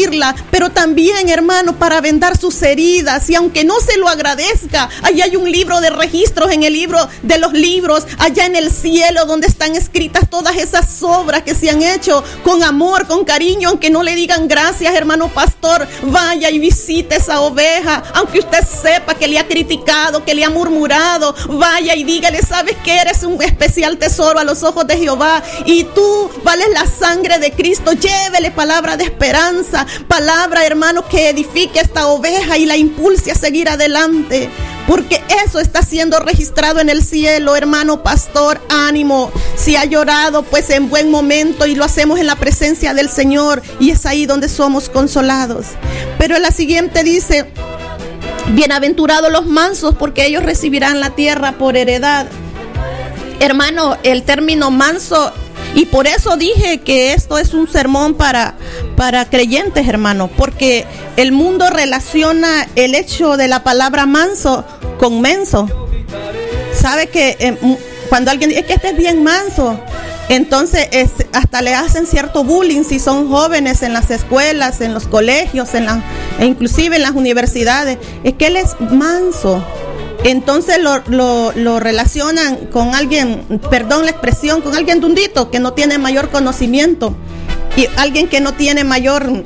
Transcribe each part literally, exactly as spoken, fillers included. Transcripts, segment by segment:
bendecirla, pero también, hermano, para vendar sus heridas. Y aunque no se lo agradezca, allá hay un libro de registros en el libro de los libros, allá en el cielo, donde están escritas todas esas obras que se han hecho con amor, con cariño. Aunque no le digan gracias, hermano pastor, vaya y visite esa oveja. Aunque usted sepa que le ha criticado, que le ha murmurado, vaya y dígale: sabes que eres un especial tesoro a los ojos de Jehová, y tú vales la sangre de Cristo. Llévele palabra de esperanza, palabra, hermano, que edifique a esta oveja y la impulse a seguir adelante, porque eso está siendo registrado en el cielo. Hermano pastor, ánimo. Si ha llorado, pues en buen momento, y lo hacemos en la presencia del Señor, y es ahí donde somos consolados. Pero en la siguiente dice: bienaventurados los mansos, porque ellos recibirán la tierra por heredad. Hermano, el término manso, y por eso dije que esto es un sermón para, para creyentes, hermano, porque el mundo relaciona el hecho de la palabra manso con menso. ¿Sabe que eh, cuando alguien dice que este es bien manso, entonces es, hasta le hacen cierto bullying si son jóvenes en las escuelas, en los colegios, en la, e inclusive en las universidades? Es que él es manso. Entonces lo, lo, lo relacionan con alguien, perdón la expresión, con alguien dundito, que no tiene mayor conocimiento, y alguien que no tiene mayor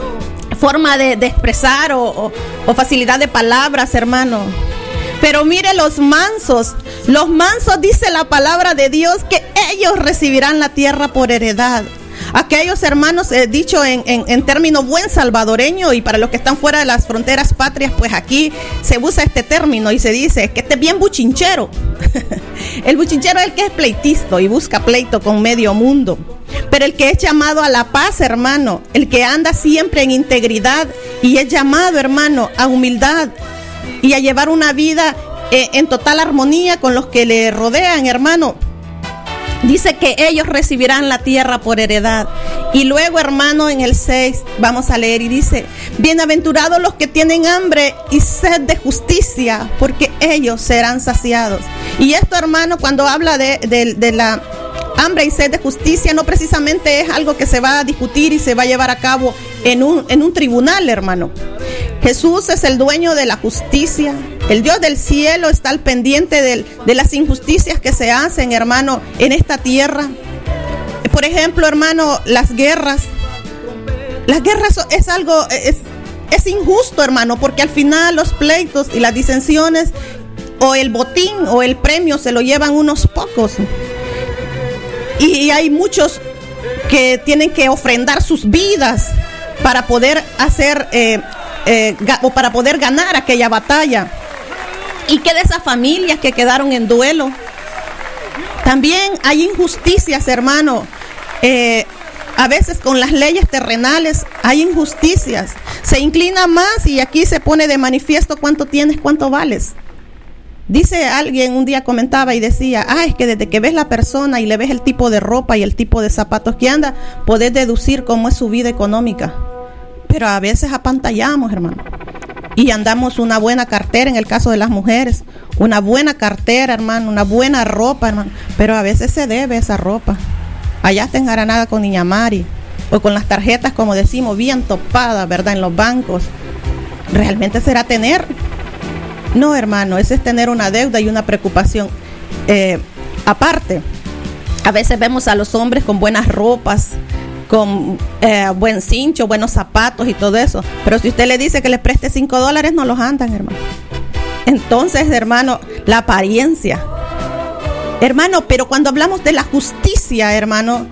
forma de, de expresar o, o, o facilidad de palabras, hermano. Pero mire, los mansos, los mansos, dice la palabra de Dios, que ellos recibirán la tierra por heredad. Aquellos hermanos, eh, dicho en, en, en término buen salvadoreño, y para los que están fuera de las fronteras patrias, pues aquí se usa este término y se dice que este es bien buchinchero. El buchinchero es el que es pleitisto y busca pleito con medio mundo. Pero el que es llamado a la paz, hermano, el que anda siempre en integridad y es llamado, hermano, a humildad y a llevar una vida eh, en total armonía con los que le rodean, hermano, dice que ellos recibirán la tierra por heredad. Y luego, hermano, en el seis vamos a leer y dice: bienaventurados los que tienen hambre y sed de justicia, porque ellos serán saciados. Y esto, hermano, cuando habla de, de, de la hambre y sed de justicia, no precisamente es algo que se va a discutir y se va a llevar a cabo en un, en un tribunal, hermano. Jesús es el dueño de la justicia. El Dios del cielo está al pendiente de, de las injusticias que se hacen, hermano, en esta tierra. Por ejemplo, hermano, las guerras. Las guerras es algo, es, es injusto, hermano, porque al final los pleitos y las disensiones, o el botín o el premio, se lo llevan unos pocos. Y, y hay muchos que tienen que ofrendar sus vidas para poder hacer eh, eh, ga, o para poder ganar aquella batalla. ¿Y qué de esas familias que quedaron en duelo? También hay injusticias, hermano. Eh, a veces con las leyes terrenales hay injusticias. Se inclina más y aquí se pone de manifiesto cuánto tienes, cuánto vales. Dice alguien, un día comentaba y decía: ah, es que desde que ves la persona y le ves el tipo de ropa y el tipo de zapatos que anda, podés deducir cómo es su vida económica. Pero a veces apantallamos, hermano, y andamos una buena cartera, en el caso de las mujeres, una buena cartera, hermano, una buena ropa, hermano, pero a veces se debe esa ropa. Allá está enjaranada con Niña Mari, o con las tarjetas, como decimos, bien topadas, ¿verdad?, en los bancos. ¿Realmente será tener? No, hermano, ese es tener una deuda y una preocupación eh, aparte. A veces vemos a los hombres con buenas ropas, con eh, buen cincho, buenos zapatos y todo eso, pero si usted le dice que le preste cinco dólares, no los andan, hermano. Entonces, hermano, la apariencia, hermano. Pero cuando hablamos de la justicia, hermano,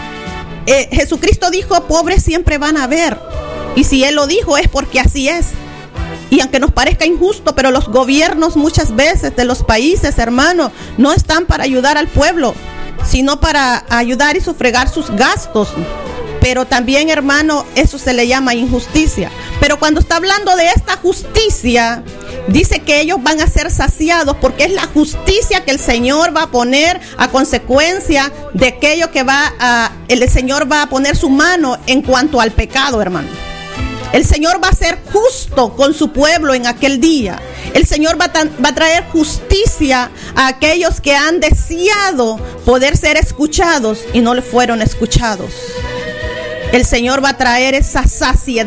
eh, Jesucristo dijo: pobres siempre van a haber, y si Él lo dijo es porque así es. Y aunque nos parezca injusto, pero los gobiernos muchas veces de los países, hermano, no están para ayudar al pueblo, sino para ayudar y sufragar sus gastos. Pero también, hermano, eso se le llama injusticia. Pero cuando está hablando de esta justicia, dice que ellos van a ser saciados, porque es la justicia que el Señor va a poner a consecuencia de aquello que va a, el Señor va a poner su mano en cuanto al pecado, hermano. El Señor va a ser justo con su pueblo en aquel día. El Señor va a, tan, va a traer justicia a aquellos que han deseado poder ser escuchados y no le fueron escuchados. El Señor va a traer esa saciedad